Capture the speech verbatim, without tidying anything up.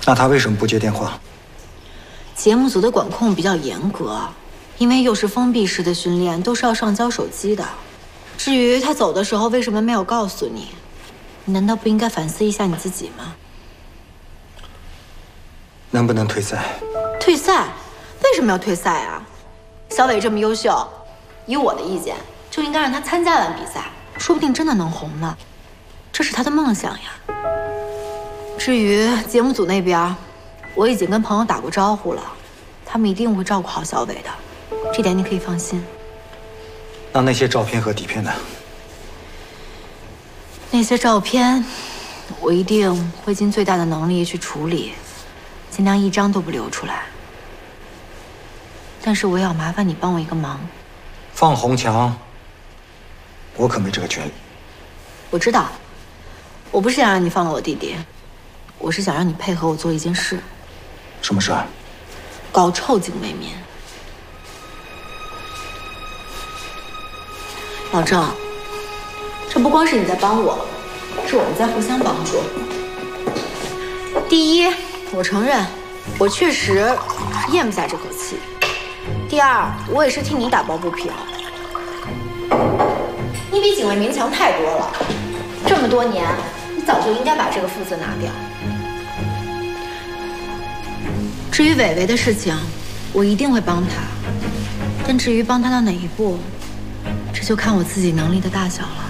那他为什么不接电话？ 节目组的管控比较严格，因为又是封闭式的训练，都是要上交手机的。至于他走的时候为什么没有告诉你，你难道不应该反思一下你自己吗？ 能不能退赛？ 退赛？为什么要退赛啊？小伟这么优秀，以我的意见，就应该让他参加完比赛，说不定真的能红呢。这是他的梦想呀。至于节目组那边，我已经跟朋友打过招呼了，他们一定会照顾好小伟的，这点你可以放心。 那那些照片和底片呢？ 那些照片，我一定会尽最大的能力去处理，尽量一张都不留出来。但是我也要麻烦你帮我一个忙。 放红墙，我可没这个权利。 我知道，我不是想让你放了我弟弟，我是想让你配合我做一件事。 什么事啊？ 搞臭景未眠。老郑，这不光是你在帮我，是我们在互相帮助。第一，我承认，我确实是咽不下这口气。第二，我也是替你打抱不平。你比景卫民强太多了，这么多年，你早就应该把这个副字拿掉。至于伟伟的事情，我一定会帮他，但至于帮他到哪一步，这就看我自己能力的大小了。